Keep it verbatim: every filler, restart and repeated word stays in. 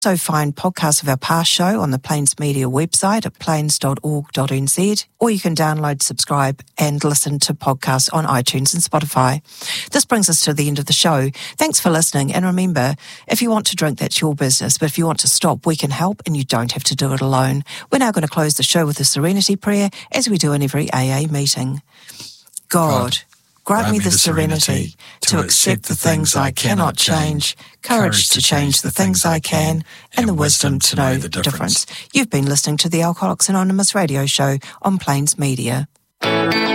Also find podcasts of our past show on the Plains Media website at plains dot org dot n z, or you can download, subscribe and listen to podcasts on iTunes and Spotify. This brings us to the end of the show. Thanks for listening, and remember, if you want to drink, that's your business, but if you want to stop, we can help and you don't have to do it alone. We're now going to close the show with a serenity prayer, as we do in every A A meeting. God, grant me the serenity to accept the things I cannot change, courage to change the things I can, and the wisdom to know the difference. You've been listening to the Alcoholics Anonymous radio show on Plains Media.